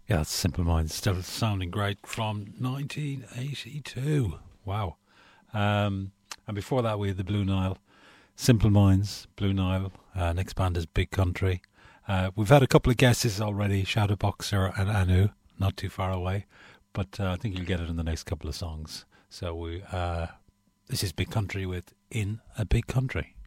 Yeah, that's Simple Minds, still sounding great from 1982. Wow. And before that, we had the Blue Nile. Simple Minds, Blue Nile. Next band is Big Country. We've had a couple of guesses already, Shadowboxer and Anu, not too far away. But I think you'll get it in the next couple of songs. So this is Big Country with In a Big Country.